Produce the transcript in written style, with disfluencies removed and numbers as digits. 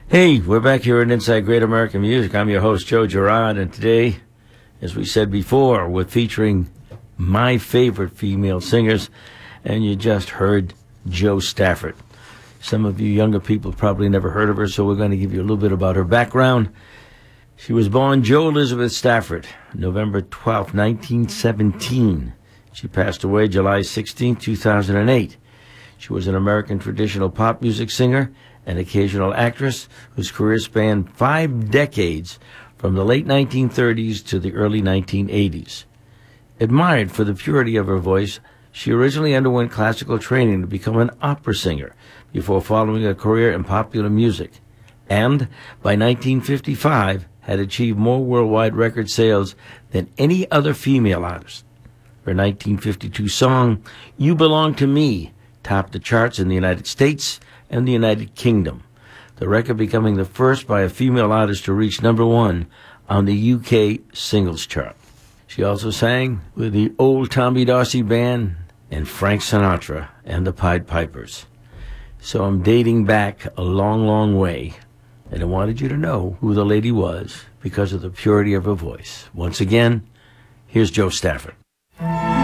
Hey, we're back here at Inside Great American Music. I'm your host, Joe Girard, and today, as we said before, we're featuring my favorite female singers, and you just heard Jo Stafford. Some of you younger people probably never heard of her, so we're going to give you a little bit about her background. She was born Jo Elizabeth Stafford, November 12, 1917. She passed away July 16, 2008. She was an American traditional pop music singer, an occasional actress whose career spanned 5 decades from the late 1930s to the early 1980s. Admired for the purity of her voice, she originally underwent classical training to become an opera singer before following a career in popular music, and by 1955 had achieved more worldwide record sales than any other female artist. Her 1952 song, You Belong to Me, topped the charts in the United States and the United Kingdom, the record becoming the first by a female artist to reach #1 on the UK singles chart. She also sang with the Old Tommy Dorsey Band and Frank Sinatra and the Pied Pipers. So I'm dating back a long, long way, and I wanted you to know who the lady was because of the purity of her voice. Once again, here's Jo Stafford.